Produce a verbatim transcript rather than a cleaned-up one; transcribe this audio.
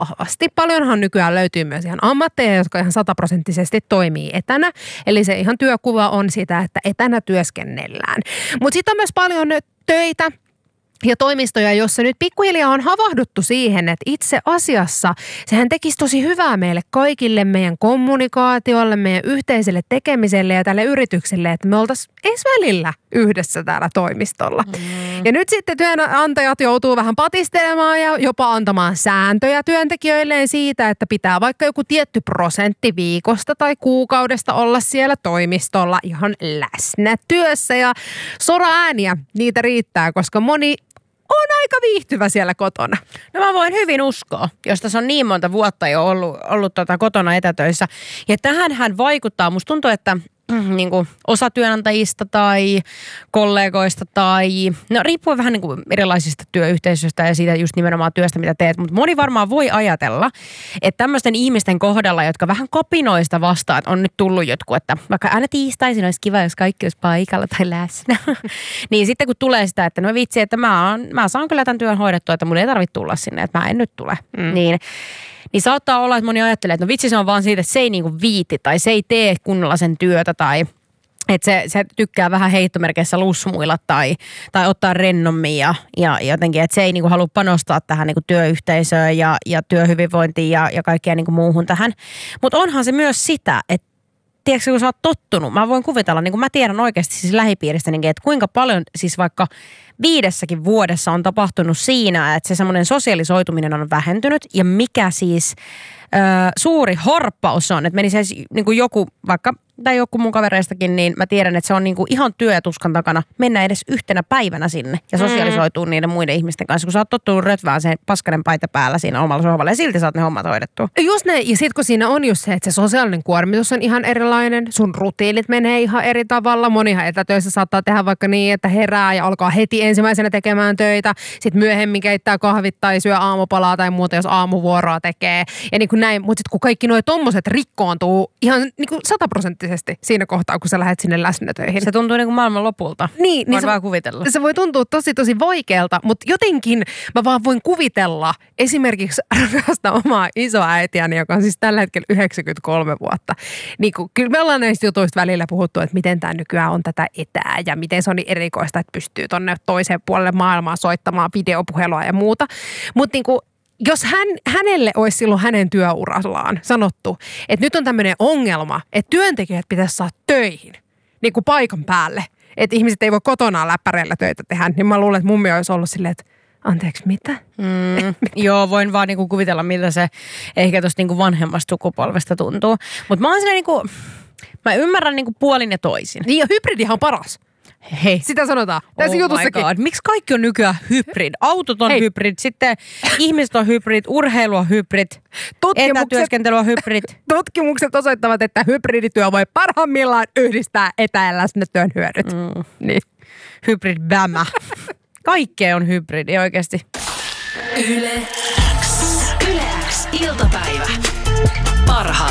vahvasti. Paljonhan nykyään löytyy myös ihan ammatteja, jotka ihan sataprosenttisesti toimii etänä. Eli se ihan työkuva on sitä, että etänä työskennellään. Mutta sitten on myös paljon töitä ja toimistoja, jossa nyt pikkuhiljaa on havahduttu siihen, että itse asiassa sehän tekisi tosi hyvää meille kaikille, meidän kommunikaatiolle, meidän yhteiselle tekemiselle ja tälle yritykselle, että me oltaisiin edes välillä yhdessä täällä toimistolla. Mm. Ja nyt sitten työnantajat joutuu vähän patistelemaan ja jopa antamaan sääntöjä työntekijöilleen siitä, että pitää vaikka joku tietty prosentti viikosta tai kuukaudesta olla siellä toimistolla ihan läsnä työssä. Ja sora-ääniä niitä riittää, koska moni on aika viihtyvä siellä kotona. No mä voin hyvin uskoa, jos tässä on niin monta vuotta jo ollut, ollut tota kotona etätöissä. Ja tähänhän vaikuttaa, musta tuntuu, että mm, niin kuin osa työnantajista tai kollegoista tai, no riippuu vähän niin kuin erilaisista työyhteisöistä ja siitä just nimenomaan työstä, mitä teet. Mutta moni varmaan voi ajatella, että tämmöisten ihmisten kohdalla, jotka vähän kopinoista vastaan, että on nyt tullut jotkut, että vaikka aina tiistaisin olisi kiva, jos kaikki olisi paikalla tai läsnä. Niin sitten kun tulee sitä, että no vitsi, että mä, on, mä saan kyllä tämän työn hoidettua, että mun ei tarvitse tulla sinne, että mä en nyt tule. Mm. Niin Niin saattaa olla, että moni ajattelee, että no vitsi se on vaan siitä, että se ei niinku viiti tai se ei tee kunnolla sen työtä tai että se, se tykkää vähän heittomerkeissä lusmuilla tai, tai ottaa rennommin ja, ja jotenkin, että se ei niinku halua panostaa tähän niinku työyhteisöön ja, ja työhyvinvointiin ja, ja kaikkeen niinku muuhun tähän. Mutta onhan se myös sitä, että tiedätkö, kun sä oot tottunut, mä voin kuvitella, niin kuin mä tiedän oikeasti siis lähipiiristä, niin että kuinka paljon siis vaikka viidessäkin vuodessa on tapahtunut siinä, että se semmoinen sosialisoituminen on vähentynyt ja mikä siis ö, suuri harppaus on, että meni se niin kuin joku vaikka tai joku mun kavereistakin, niin mä tiedän, että se on niinku ihan työtuskan takana mennä edes yhtenä päivänä sinne ja sosialisoituu mm. niiden muiden ihmisten kanssa, kun sä oot tottunut rötvään sen paskanen paita päällä siinä omalla sohvalla ja silti saat ne hommat hoidettua. Just näin, ja sit kun siinä on just se, että se sosiaalinen kuormitus on ihan erilainen, sun rutiinit menee ihan eri tavalla, monihan etätöissä saattaa tehdä vaikka niin, että herää ja alkaa heti ensimmäisenä tekemään töitä, sit myöhemmin keittää kahvit tai syö aamupalaa tai muuta, jos aamuvuoroa tekee ja niin kuin näin, mutta sit kun kaikki nuo tommoset rikkoontuu ihan niin kuin sataprosenttisesti siinä kohtaa, kun sä lähdet sinne läsnätöihin. Se tuntuu niin kuin maailman lopulta. Niin, niin se, vaan kuvitella. Se voi tuntua tosi tosi vaikealta, mutta jotenkin mä vaan voin kuvitella esimerkiksi rakasta omaa isoäitiäni, joka on siis tällä hetkellä yhdeksänkymmentäkolme vuotta. Niin kun, kyllä me ollaan näistä jutuista välillä puhuttu, että miten tämä nykyään on tätä etää ja miten se on niin erikoista, että pystyy tonne toiseen puolelle maailmaa soittamaan videopuhelua ja muuta. Mutta niin kuin jos hän, hänelle olisi silloin hänen työurallaan sanottu, että nyt on tämmöinen ongelma, että työntekijät pitäisi saada töihin, niin kuin paikan päälle, että ihmiset ei voi kotonaan läppäreillä töitä tehdä, niin mä luulen, että mummi olisi ollut silleen, että anteeksi, mitä? Mm, joo, voin vaan niinku kuvitella, miltä se ehkä tuosta niinku vanhemmasta sukupolvesta tuntuu. Mutta mä oon silleen niinku, mä ymmärrän niinku puolin ja toisin. Niin ja hybridihan on paras. Hei. Sitä sanotaan. Tässä oh jutussakin. Miksi kaikki on nykyään hybrid? Autot on Hei. hybrid, sitten ihmiset on hybrid, urheilu on hybrid, etätyöskentely on hybrid. Tutkimukset osoittavat, että hybridityö voi parhaimmillaan yhdistää etä- ja läsnätyön hyödyt. Mm. Niin. Hybrid bämä. Kaikkea on hybridi oikeasti. Yle X. Yle X iltapäivä. Parhaat